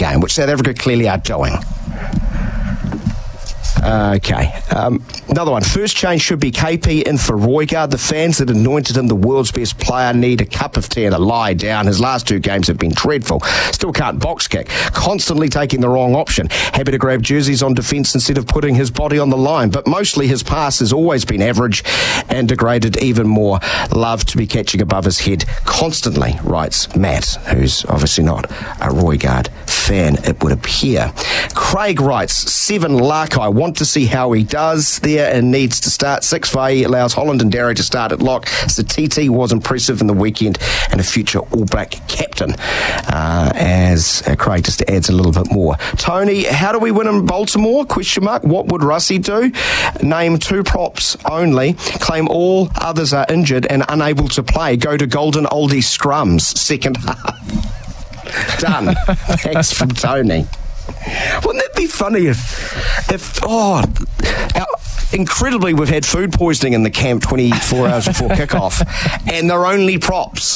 game, which South Africa clearly are doing. Okay. Another one. First change should be KP in for Roygaard. The fans that anointed him the world's best player need a cup of tea and a lie down. His last 2 games have been dreadful. Still can't box kick. Constantly taking the wrong option. Happy to grab jerseys on defence instead of putting his body on the line. But mostly his pass has always been average and degraded even more. Love to be catching above his head constantly, writes Matt, who's obviously not a Roygaard fan, it would appear. Craig writes, 7 Larkai. Want to see how he does there and needs to start. 6 Fahey allows Holland and Darry to start at lock. So TT was impressive in the weekend and a future All Black captain. As Craig just adds a little bit more. Tony, how do we win in Baltimore? Question mark. What would Russie do? Name 2 props only. Claim all others are injured and unable to play. Go to Golden Oldie Scrums. Second half. Done. Thanks from Tony. Wouldn't it be funny incredibly, we've had food poisoning in the camp 24 hours before kickoff, and they're only props.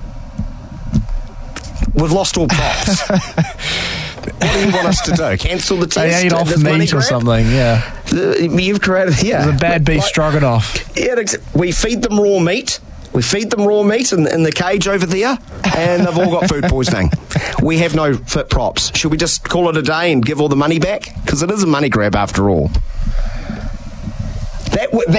We've lost all props. What do you want us to do? Cancel the test? They ate off meat or something, yeah. You've created, yeah. It was a bad beef stroganoff. Yeah, we feed them raw meat. We feed them raw meat in the cage over there, and they've all got food poisoning. We have no fit props. Should we just call it a day and give all the money back? Because it is a money grab after all. That would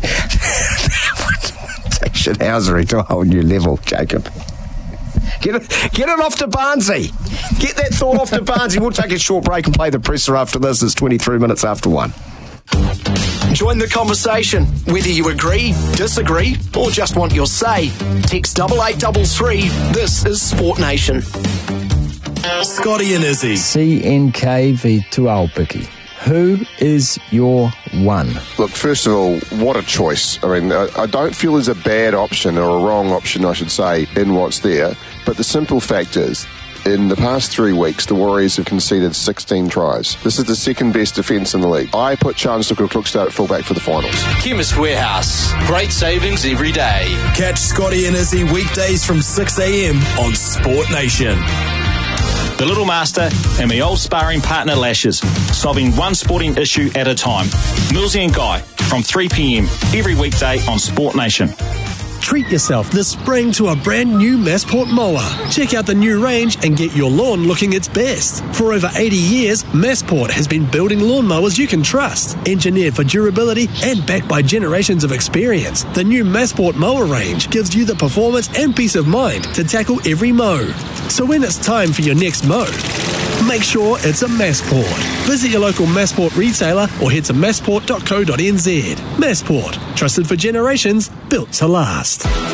take shithousery to a whole new level, Jacob. Get it off to Barnsley. Get that thought off to Barnsley. We'll take a short break and play the presser after this. It's 23 minutes after 1. Join the conversation. Whether you agree, disagree, or just want your say, text 8833. This is Sport Nation. Scotty and Izzy. CNK v Tuaupiki. Who is your one? Look, first of all, what a choice. I mean, I don't feel there's a bad option or a wrong option, I should say, in what's there. But the simple fact is, in the past 3 weeks, the Warriors have conceded 16 tries. This is the second best defence in the league. I put Charles Klukstad at fullback for the finals. Chemist Warehouse. Great savings every day. Catch Scotty and Izzy weekdays from 6 a.m. on Sport Nation. The Little Master and my old sparring partner Lashes, solving one sporting issue at a time. Millsy and Guy from 3 p.m. every weekday on Sport Nation. Treat yourself this spring to a brand new Massport mower. Check out the new range and get your lawn looking its best. For over 80 years, Massport has been building lawnmowers you can trust. Engineered for durability and backed by generations of experience, the new Massport mower range gives you the performance and peace of mind to tackle every mow. So when it's time for your next mow, make sure it's a Massport. Visit your local Massport retailer or head to massport.co.nz. Massport, trusted for generations, built to last.